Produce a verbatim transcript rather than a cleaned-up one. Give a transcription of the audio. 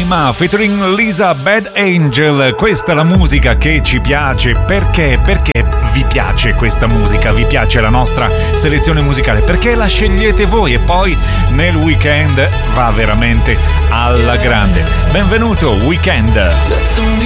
Alma featuring Lisa Bad Angel. Questa è la musica che ci piace. Perché? Perché vi piace questa musica? Vi piace la nostra selezione musicale? Perché la scegliete voi e poi nel weekend va veramente alla grande. Benvenuto Weekend.